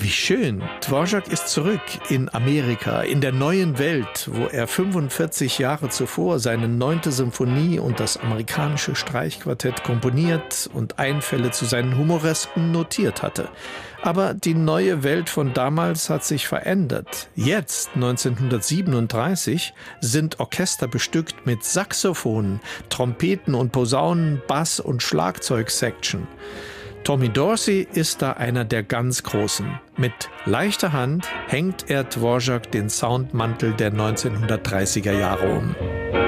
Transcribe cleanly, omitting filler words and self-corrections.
Wie schön. Dvorak ist zurück in Amerika, in der neuen Welt, wo er 45 Jahre zuvor seine 9. Symphonie und das amerikanische Streichquartett komponiert und Einfälle zu seinen Humoresken notiert hatte. Aber die neue Welt von damals hat sich verändert. Jetzt, 1937, sind Orchester bestückt mit Saxophonen, Trompeten und Posaunen, Bass- und Schlagzeugsection. Tommy Dorsey ist da einer der ganz Großen. Mit leichter Hand hängt er Dvorak den Soundmantel der 1930er Jahre um.